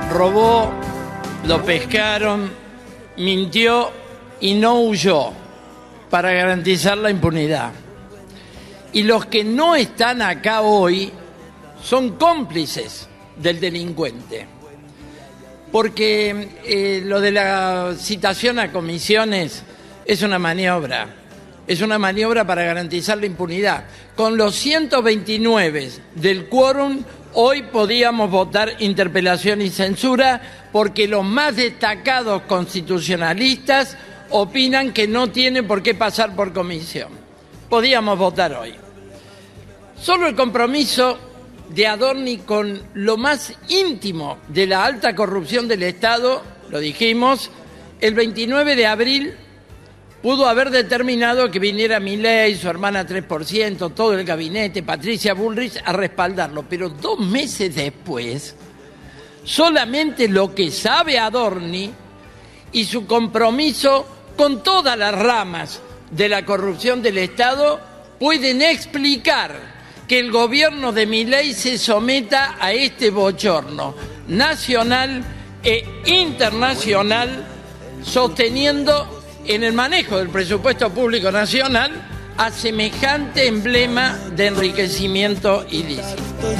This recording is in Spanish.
robó, lo pescaron, mintió y no huyó para garantizar la impunidad. Y los que no están acá hoy son cómplices del delincuente. Porque lo de la citación a comisiones es una maniobra para garantizar la impunidad. Con los 129 del quórum, hoy podíamos votar interpelación y censura porque los más destacados constitucionalistas opinan que no tiene por qué pasar por comisión. Podíamos votar hoy. Solo el compromiso de Adorni con lo más íntimo de la alta corrupción del Estado, lo dijimos, el 29 de abril pudo haber determinado que viniera Milei, su hermana 3%, todo el gabinete, Patricia Bullrich, a respaldarlo. Pero 2 meses después, solamente lo que sabe Adorni y su compromiso con todas las ramas de la corrupción del Estado pueden explicar que el gobierno de Milei se someta a este bochorno nacional e internacional, sosteniendo en el manejo del presupuesto público nacional a semejante emblema de enriquecimiento ilícito.